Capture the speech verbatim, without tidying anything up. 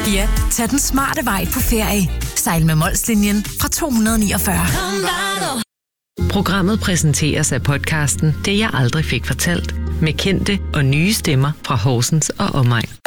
Ja, tag den smarte vej på ferie. Sejl med Molslinjen fra to hundrede niogfyrre. Programmet præsenteres af podcasten Det jeg aldrig fik fortalt, med kendte og nye stemmer fra Horsens og omegn.